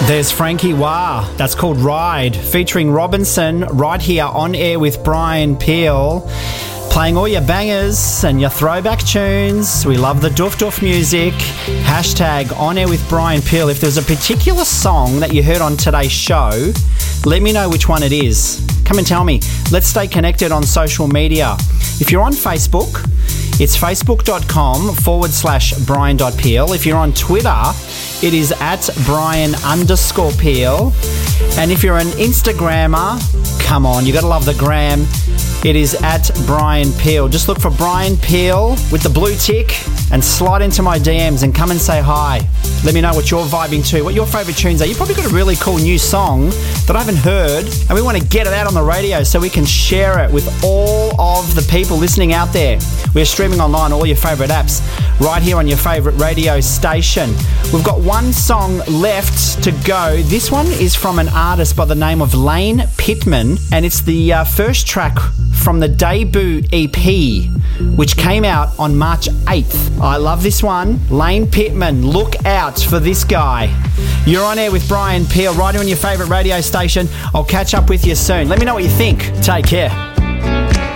There's Frankie Wah. That's called Ride, featuring Robinson, right here on air with Brian Peel. Playing all your bangers and your throwback tunes. We love the doof doof music. Hashtag on air with Brian Peel. If there's a particular song that you heard on today's show, let me know which one it is. Come and tell me. Let's stay connected on social media. If you're on Facebook, it's facebook.com/Brian.Peel. If you're on Twitter, it is @Brian_Peel. And if you're an Instagrammer, come on, you got to love the gram. It is @Brian Peel. Just look for Brian Peel with the blue tick and slide into my DMs and come and say hi. Let me know what you're vibing to, what your favourite tunes are. You've probably got a really cool new song that I haven't heard, and we want to get it out on the radio so we can share it with all of the people listening out there. We're streaming online, all your favourite apps, right here on your favourite radio station. We've got one song left to go. This one is from an artist by the name of Lane Pittman, and it's the first track from the debut EP, which came out on March 8th. I love this one. Lane Pittman, look out for this guy. You're on air with Brian Peel, right here on your favourite radio station. I'll catch up with you soon. Let me know what you think. Take care.